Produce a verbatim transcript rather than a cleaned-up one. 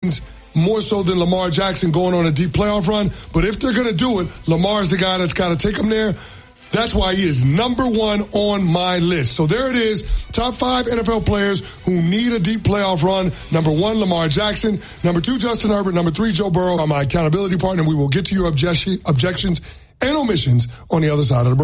more so than Lamar Jackson going on a deep playoff run. But if they're going to do it, Lamar's the guy that's got to take them there. That's why he is number one on my list. So there it is. Top five N F L players who need a deep playoff run. Number one, Lamar Jackson. Number two, Justin Herbert. Number three, Joe Burrow. I'm my accountability partner. We will get to your objection, objections and omissions on the other side of the break.